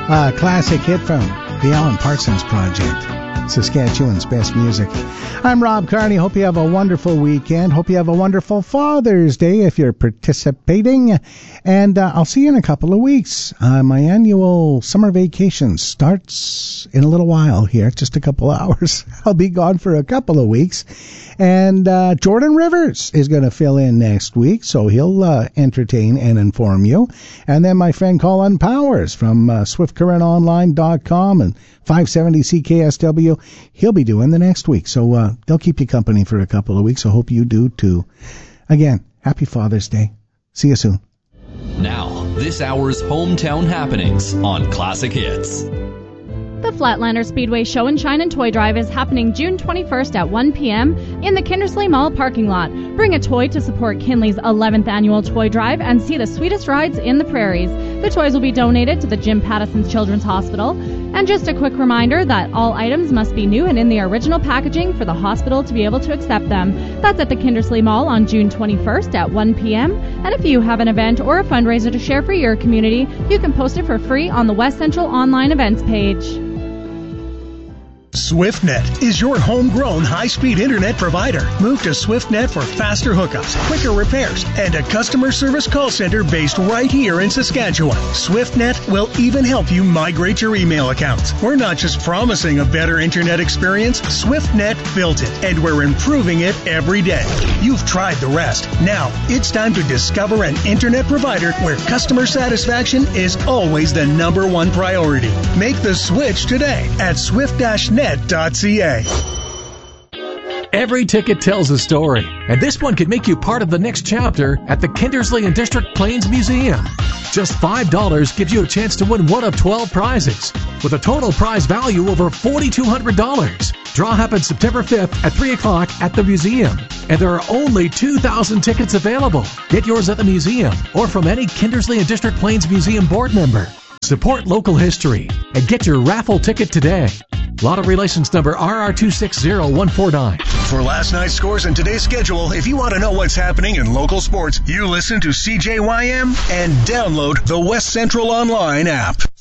A classic hit from the Alan Parsons Project, Saskatchewan's best music. I'm Rob Carney. Hope you have a wonderful weekend. Hope you have a wonderful Father's Day if you're participating. And I'll see you in a couple of weeks. My annual summer vacation starts in a little while here, just a couple hours. I'll be gone for a couple of weeks. And Jordan Rivers is going to fill in next week, so he'll entertain and inform you. And then my friend Colin Powers from SwiftCurrentOnline.com and 570 CKSW, he'll be doing the next week. So they'll keep you company for a couple of weeks. I hope you do too. Again, happy Father's Day. See you soon. Now, this hour's hometown happenings on Classic Hits. The Flatlander Speedway Show and Shine and Toy Drive is happening June 21st at 1 p.m. in the Kindersley Mall parking lot. Bring a toy to support Kinley's 11th annual toy drive and see the sweetest rides in the prairies. The toys will be donated to the Jim Pattison's Children's Hospital. And just a quick reminder that all items must be new and in the original packaging for the hospital to be able to accept them. That's at the Kindersley Mall on June 21st at 1 p.m. And if you have an event or a fundraiser to share for your community, you can post it for free on the West Central Online Events page. SwiftNet is your homegrown high-speed internet provider. Move to SwiftNet for faster hookups, quicker repairs, and a customer service call center based right here in Saskatchewan. SwiftNet will even help you migrate your email accounts. We're not just promising a better internet experience. SwiftNet built it, and we're improving it every day. You've tried the rest. Now, it's time to discover an internet provider where customer satisfaction is always the number one priority. Make the switch today at swift-net.ca. Every ticket tells a story, and this one could make you part of the next chapter at the Kindersley and District Plains Museum. Just $5 gives you a chance to win one of 12 prizes, with a total prize value over $4,200. Draw happens September 5th at 3 o'clock at the museum, and there are only 2,000 tickets available. Get yours at the museum or from any Kindersley and District Plains Museum board member. Support local history and get your raffle ticket today. Lottery license number RR260149. For last night's scores and today's schedule, if you want to know what's happening in local sports, you listen to CJYM and download the West Central Online app.